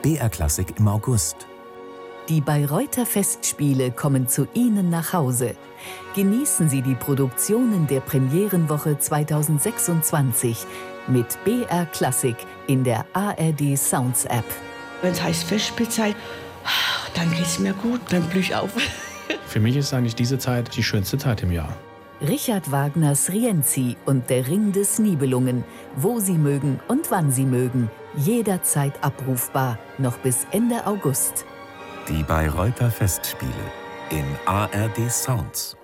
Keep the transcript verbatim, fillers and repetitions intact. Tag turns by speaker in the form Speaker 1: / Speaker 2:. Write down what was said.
Speaker 1: B R Klassik im August.
Speaker 2: Die Bayreuther Festspiele kommen zu Ihnen nach Hause. Genießen Sie die Produktionen der Premierenwoche zweitausendsechsundzwanzig mit B R Klassik in der A R D Sounds App.
Speaker 3: Wenn es heißt Festspielzeit, dann geht es mir gut, dann blühe ich auf.
Speaker 4: Für mich ist eigentlich diese Zeit die schönste Zeit im Jahr.
Speaker 2: Richard Wagners Rienzi und der Ring des Nibelungen. Wo Sie mögen und wann Sie mögen. Jederzeit abrufbar, noch bis Ende August.
Speaker 1: Die Bayreuther Festspiele in A R D Sounds.